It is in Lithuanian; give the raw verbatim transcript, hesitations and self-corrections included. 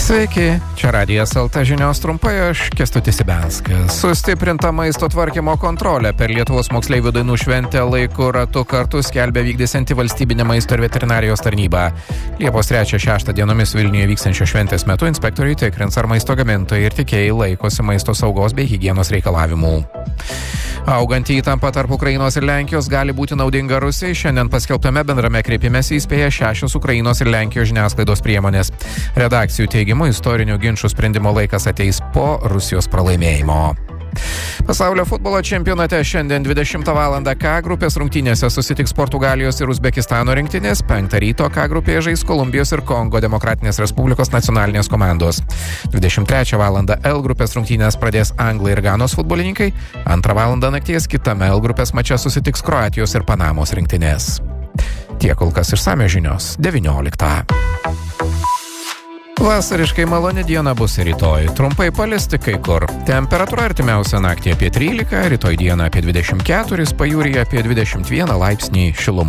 Sveiki, čia Radijas L T žinios trumpai, aš Kęstutis Ibenskas. Sustiprinta maisto tvarkymo kontrolė per Lietuvos moksleivių dainų šventę laiku ratu kartu skelbia vykdysianti valstybinė maisto ir veterinarijos tarnyba. Liepos trečią šeštą dienomis Vilniuje vykstančio šventės metu inspektoriai tikrins, ar maisto gamintojai ir tiekėjai laikosi maisto saugos bei higienos reikalavimų. Auganti įtampa tarp Ukrainos ir Lenkijos gali būti naudinga Rusijai. Šiandien paskelbtame bendrame kreipimesi įspėja šešios Ukrainos ir Lenkijos žiniasklaidos priemonės. Redakcijų teigimu, istorinių ginčų sprendimo laikas ateis po Rusijos pralaimėjimo. Pasaulio futbolo čempionate šiandien dvidešimtą valandą K grupės rungtynėse susitiks Portugalijos ir Uzbekistano rinktinės, penktą ryto K grupėje žais Kolumbijos ir Kongo Demokratinės Respublikos nacionalinės komandos. dvidešimt trečią valandą L grupės rungtynės pradės Anglai ir Ganos futbolininkai, antrą valandą nakties kitame L grupės mače susitiks Kroatijos ir Panamos rinktinės. Tiek kol kas išsamios žinios devynioliktą. Vasariškai maloni diena bus rytoj. Trumpai palisti kai kur. Temperatūra artimiausią naktį apie trylika, rytoj dieną apie dvidešimt keturis, pajūryje apie dvidešimt vieną laipsnį šilumos.